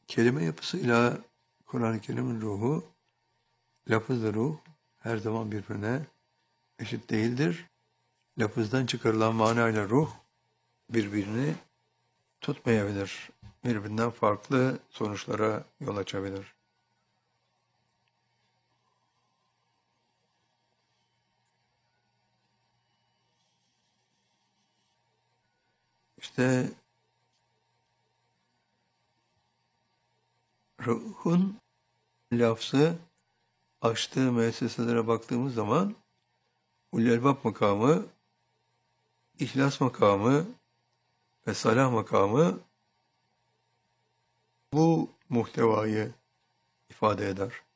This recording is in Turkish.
Kelime yapısıyla Kur'an-ı Kerim'in ruhu, lafız-ı ruh her zaman birbirine eşit değildir. Lafızdan çıkarılan manayla ruh birbirini tutmayabilir. Birbirinden farklı sonuçlara yol açabilir. İşte ruhun lafzı açtığı müesseselere baktığımız zaman Ulul Albab makamı, İhlas makamı ve Salah makamı bu muhtevayı ifade eder.